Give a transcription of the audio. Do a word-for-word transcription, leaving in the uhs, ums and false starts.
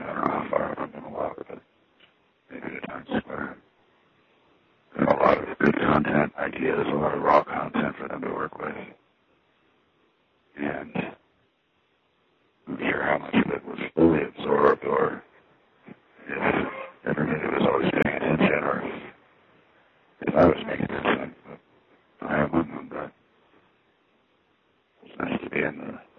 I don't know how far I'm going to walk, but maybe to Times Square. And a lot of good content ideas, a lot of raw content for them to work with. And I'm not sure how much of it was fully absorbed, or if everybody was always paying attention, or if I was paying attention.